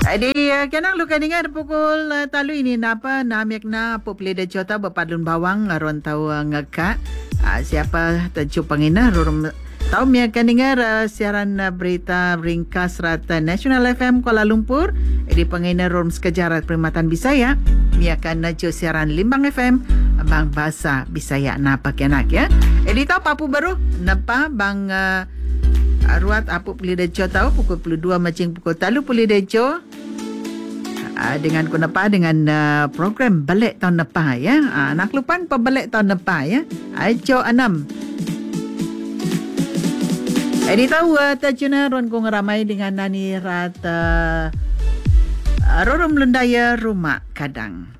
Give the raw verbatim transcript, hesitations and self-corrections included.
Di uh, kanang luka dengar pukul uh, talu ini napa namiak na po pleda jota berpadun bawang aron tau uh, ngeka uh, siapa tencu pangina rurum tahu mi akan dengar uh, siaran uh, berita ringkas rata National F M Kuala Lumpur di pangina rurum sekejarat perkhidmatan Bisaya mi akan najo siaran Limbang F M bang bahasa Bisaya napa kenak ya. Edi tahu papu baru napa bang uh, Ruat apa pulih dejo tahu pukul puluh dua macing pukul talu pulih dejo uh, dengan kunapa dengan uh, program balik tahun depan ya. Uh, nak lupan pebalik tahun depan ya. Ajo enam. Ini tahu uh, tajuna ron kong ramai dengan nani rata uh, rorom lendaya rumah kadang.